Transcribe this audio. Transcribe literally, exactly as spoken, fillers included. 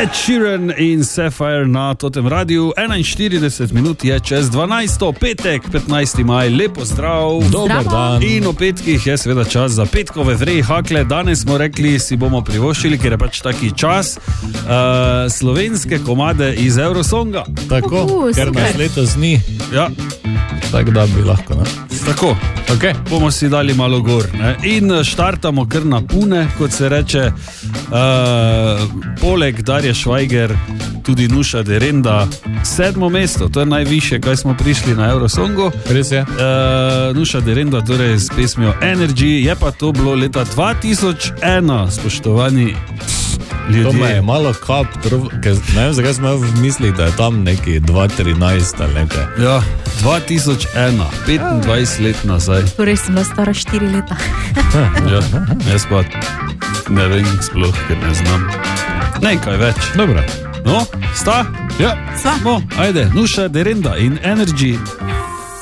Ed Sheeran in Sapphire na Totem Radiu. enainštirideset minut je čez dvanajsto, petek, petnajsti maj. Lepo zdrav. Dober dan. In o petkih je seveda čas za petkove vrej hakle. Danes smo rekli, si bomo privoščili, ker je pač taki čas, uh, slovenske komade iz Eurosonga. Tako, Uh, ker super. nas letos ni, Ja, tako da bi lahko, ne? tako. Okay. Bomo si dali malo gor, ne? In štartamo kar na pune, kot se reče. Uh, poleg Darje Švajger tudi Nuša Derenda, sedmo mesto, to je najvišje, kaj smo prišli na Eurosongu. Res je? Uh, Nuša Derenda torej s pesmijo Energy, je pa to bilo leta dva tisoč ena, spoštovani ljudje. To me je malo kap, trov, ker ne vem, zakaj smo v mislih, da je tam neki dva tisoč trinajst ali nekaj. Ja, dva tisoč ena, petindvajset let nazaj. Torej sem bila stara štiri leta. Ja, jaz pa ne vem sploh, ker ne znam. Nekaj več. Dobro. No, sta? Ja. Sva. No, ajde, Nuša Derenda in Energy.